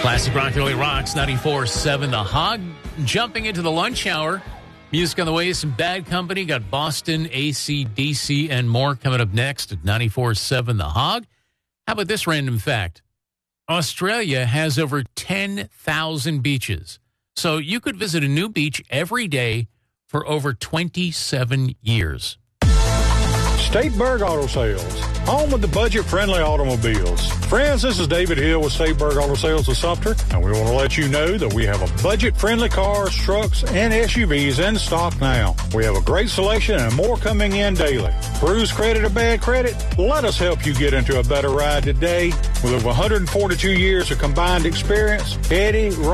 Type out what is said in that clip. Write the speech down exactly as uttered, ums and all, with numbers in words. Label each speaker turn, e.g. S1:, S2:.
S1: Classic Rock Really Rocks, ninety-four point seven The Hog. Jumping into the lunch hour. Music on the way, some Bad Company. Got Boston, A C D C, and more coming up next at ninety-four point seven The Hog. How about this random fact? Australia has over ten thousand beaches. So you could visit a new beach every day for over twenty-seven years.
S2: Stateburg Auto Sales, home of the budget-friendly automobiles. Friends, this is David Hill with Stateburg Auto Sales of Sumter, and we want to let you know that we have a budget-friendly cars, trucks, and S U Vs in stock now. We have a great selection and more coming in daily. Cruise credit or bad credit? Let us help you get into a better ride today. With over one hundred forty-two years of combined experience, Eddie,